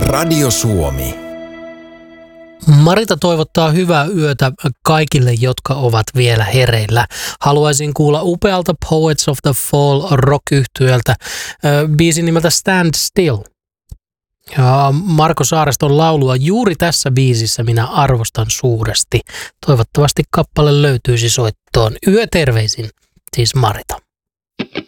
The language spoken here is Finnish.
Radio Suomi. Marita toivottaa hyvää yötä kaikille, jotka ovat vielä hereillä. Haluaisin kuulla upealta Poets of the Fall rock-yhtyöltä biisin nimeltä Stand Still. Ja Marko Saareston laulua juuri tässä biisissä minä arvostan suuresti. Toivottavasti kappale löytyisi soittoon. Yöterveisin, siis Marita.